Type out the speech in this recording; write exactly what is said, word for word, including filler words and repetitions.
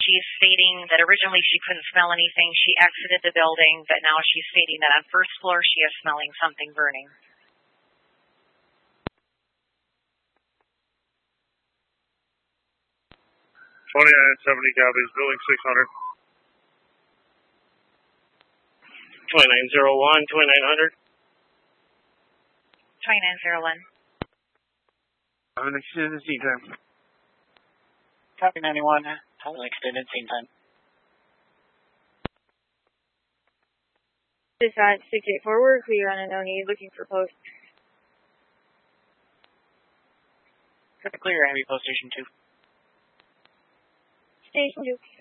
she's stating that originally she couldn't smell anything. She exited the building, but now she's stating that on first floor she is smelling something burning. twenty-nine seventy copies, building six hundred. twenty-nine oh one, twenty-nine hundred. twenty-nine oh one. I'm an extended scene time. Copy ninety-one, have an extended scene time. Dispatch six eight forward, clear on unknown need, looking for post. Clear, heavy post station two. Station two.